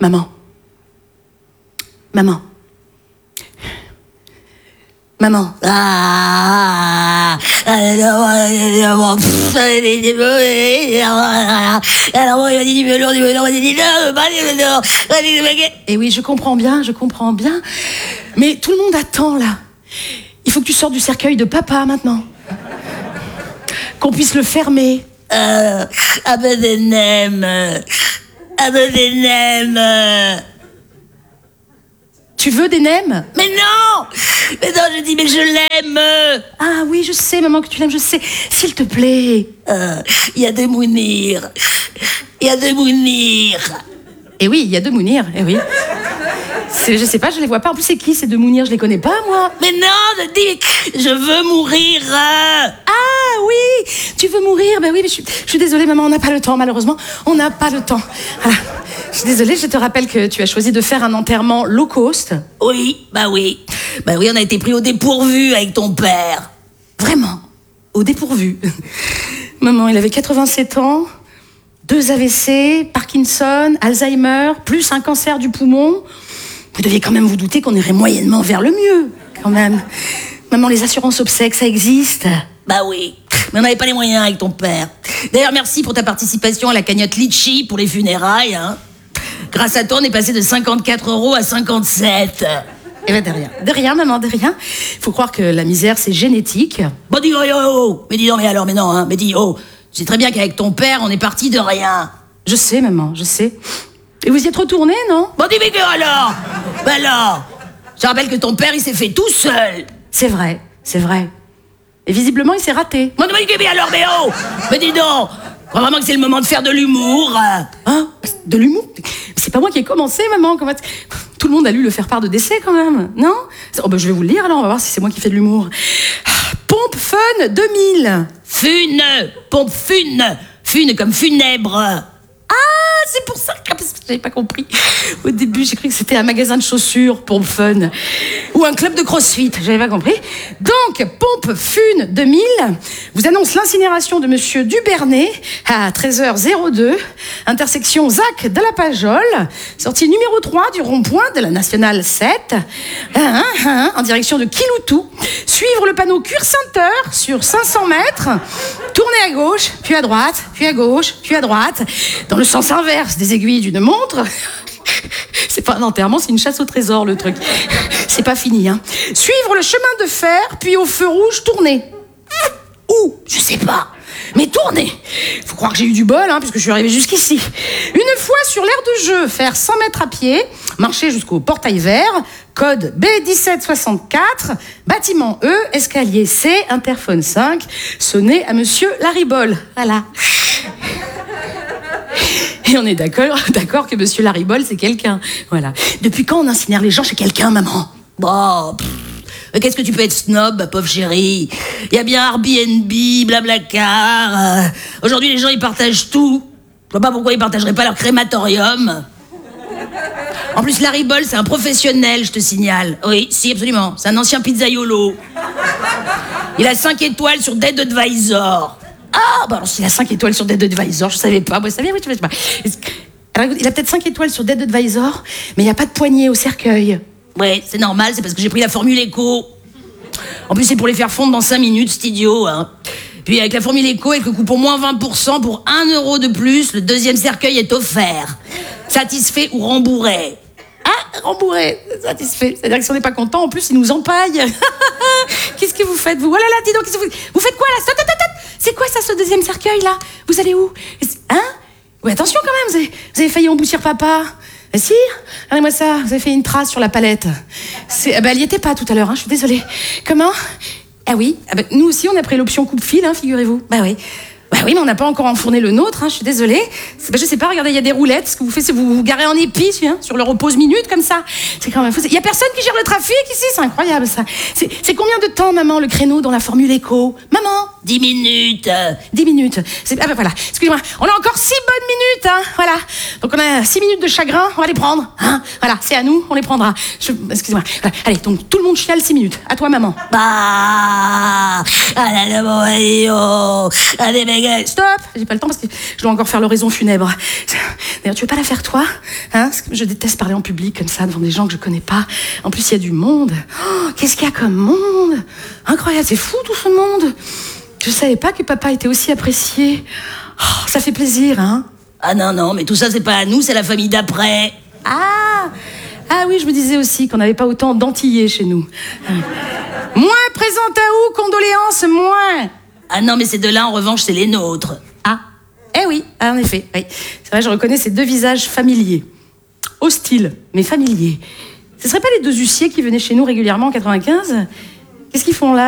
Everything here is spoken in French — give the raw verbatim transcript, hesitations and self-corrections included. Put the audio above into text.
Maman. Maman. Maman. Ah, et oui, je comprends bien, je comprends bien. Mais tout le monde attend, là. Il faut que tu sortes du cercueil de papa, maintenant. Qu'on puisse le fermer. Euh, un peu de nem. Un peu de nem. Tu veux des nems? Mais non! Mais non, je dis, mais je l'aime! Ah oui, je sais, maman, que tu l'aimes, je sais. S'il te plaît. Il euh, y a des Mounir. Il y a des Mounir. Eh oui, il y a deux Mounir, eh oui. C'est, je sais pas, je les vois pas. En plus, c'est qui ces deux Mounir? Je les connais pas, moi. Mais non, je dis, je veux mourir. Ah oui, tu veux mourir? Ben oui, mais je suis, je suis désolée, maman, on n'a pas le temps, malheureusement. On n'a pas le temps. Voilà. Je suis désolée, je te rappelle que tu as choisi de faire un enterrement low cost. Oui, bah oui. Bah oui, on a été pris au dépourvu avec ton père. Vraiment, au dépourvu. Maman, il avait quatre-vingt-sept ans, deux A V C, Parkinson, Alzheimer, plus un cancer du poumon. Vous deviez quand même vous douter qu'on irait moyennement vers le mieux, quand même. Maman, les assurances obsèques, ça existe? Bah oui, mais on n'avait pas les moyens avec ton père. D'ailleurs, merci pour ta participation à la cagnotte Litchi pour les funérailles, hein. Grâce à toi, on est passé de cinquante-quatre euros à cinquante-sept. Eh ben de rien, de rien, maman, de rien. Faut croire que la misère, c'est génétique. Bon, dis, oh, oh, oh. Mais dis non, mais alors, mais non, hein. Mais dis, oh, je sais très bien qu'avec ton père, on est parti de rien. Je sais, maman, je sais. Et vous y êtes retourné, non? Bon, dis, mais alors Ben alors je rappelle que ton père, il s'est fait tout seul. C'est vrai, c'est vrai. Et visiblement, il s'est raté. Bon, mais alors, mais oh Mais dis donc, je crois vraiment que c'est le moment de faire de l'humour. Hein? De l'humour? C'est pas moi qui ai commencé, maman. Comment... Tout le monde a lu le faire-part de décès, quand même. Non? Oh, ben, je vais vous le lire, alors, on va voir si c'est moi qui fais de l'humour. Pompe Fun deux mille. Fune, pompe fune. Fune comme funèbre. Ah, c'est pour ça que j'avais pas compris. Au début, j'ai cru que c'était un magasin de chaussures, Pompe Fun. Ou un club de crossfit, j'avais pas compris. Donc, Pompe Fun deux mille vous annonce l'incinération de monsieur Dubernay à treize heures deux, intersection Zac de la Pajole, sortie numéro trois du rond-point de la Nationale sept, hein, hein, en direction de Kiloutou. Suivre le panneau Cure-Sainte-Heure sur cinq cents mètres, tourner à gauche, puis à droite, puis à gauche, puis à droite, dans le sens inverse des aiguilles d'une montre. C'est pas un enterrement, c'est une chasse au trésor, le truc. C'est pas fini, hein. Suivre le chemin de fer, puis au feu rouge, tourner. Où? Je sais pas. Mais tourner. Faut croire que j'ai eu du bol, hein, puisque je suis arrivée jusqu'ici. Une fois sur l'aire de jeu, faire cent mètres à pied, marcher jusqu'au portail vert, code B dix-sept soixante-quatre, bâtiment E, escalier C, interphone cinq, sonner à monsieur Laribol. Voilà. Et on est d'accord, d'accord que monsieur Laribol, c'est quelqu'un. Voilà. Depuis quand on incinère les gens chez quelqu'un, maman? Bon, pff, qu'est-ce que tu peux être snob, pauvre chérie? Il y a bien Airbnb, Blablacar. Euh, aujourd'hui, les gens, ils partagent tout. Je vois pas pourquoi ils partageraient pas leur crématorium. En plus, Laribol, c'est un professionnel, je te signale. Oui, si, absolument. C'est un ancien pizzaiolo. Il a cinq étoiles sur Dead Advisor. Ah, bah alors s'il a cinq étoiles sur Dead Advisor, je savais pas. Moi, je savais, oui, je savais pas. Alors, il a peut-être cinq étoiles sur Dead Advisor, mais il n'y a pas de poignée au cercueil. Ouais, c'est normal, c'est parce que j'ai pris la formule éco. En plus, c'est pour les faire fondre dans cinq minutes, c'est idiot, hein. Puis avec la formule éco, avec le coupon moins vingt pour cent pour un euro de plus, le deuxième cercueil est offert. Satisfait ou rembourré. Ah, rembourré, satisfait. C'est-à-dire que si on n'est pas content, en plus, il nous empaille. Qu'est-ce que vous faites, vous? Oh là là, dis donc, qu'est-ce que vous... vous faites quoi, là? Stop, stop, stop. C'est quoi, ça, ce deuxième cercueil, là? Vous allez où? Hein? Oui, attention, quand même, vous avez, vous avez failli emboutir papa. Ah, si? Regardez-moi ça, vous avez fait une trace sur la palette. C'est... Bah, elle y était pas tout à l'heure, hein, je suis désolée. Comment? Ah oui, ah bah, nous aussi, on a pris l'option coupe-fil, hein, figurez-vous. Bah oui. Bah oui, mais on n'a pas encore enfourné le nôtre, hein, je suis désolée. Bah, je sais pas, regardez, il y a des roulettes. Ce que vous faites, c'est vous vous garez en épi, hein, sur le repose minute, comme ça. C'est quand même fou. Il y a personne qui gère le trafic ici, c'est incroyable, ça. C'est, c'est combien de temps, maman, le créneau dans la formule éco? Maman? Dix minutes. Dix minutes. C'est... Ah bah voilà, excusez-moi. On a encore six bonnes minutes, hein, voilà. Donc on a six minutes de chagrin, on va les prendre, hein. Voilà, c'est à nous, on les prendra. Je... Excusez-moi. Voilà. Allez, donc tout le monde chiale six minutes. À toi, maman. Bah... Allez, allez, allez, allez, pièce. Stop, j'ai pas le temps parce que je dois encore faire l'oraison funèbre. D'ailleurs, tu veux pas la faire toi, hein? Parce que je déteste parler en public comme ça devant des gens que je connais pas. En plus, il y a du monde. Oh, qu'est-ce qu'il y a comme monde? Incroyable, c'est fou tout ce monde. Je savais pas que papa était aussi apprécié. Oh, ça fait plaisir, hein? Ah non, non, mais tout ça, c'est pas à nous, c'est la famille d'après. Ah, ah oui, je me disais aussi qu'on n'avait pas autant d'antillais chez nous. Moins présente à où, condoléances, moins. Ah non, mais ces deux-là, en revanche, c'est les nôtres. Ah, eh oui, ah, en effet, oui. C'est vrai, je reconnais ces deux visages familiers. Hostiles, mais familiers. Ce ne seraient pas les deux huissiers qui venaient chez nous régulièrement en quatre-vingt-quinze? Qu'est-ce qu'ils font là?